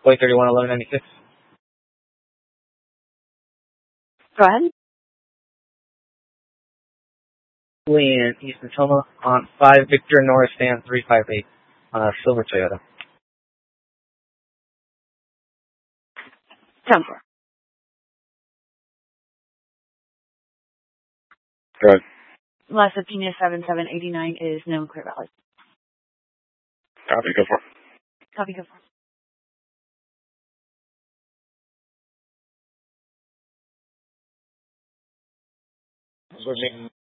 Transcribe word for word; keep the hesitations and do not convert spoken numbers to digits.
Point thirty-one, eleven ninety-six. Go ahead. In East Natoma on five Victor Norris Stand three five eight on a silver Toyota. ten four. Go ahead. Last Opina seven seven eight nine is known clear valid. Copy, go for it. Copy, go for it. We're making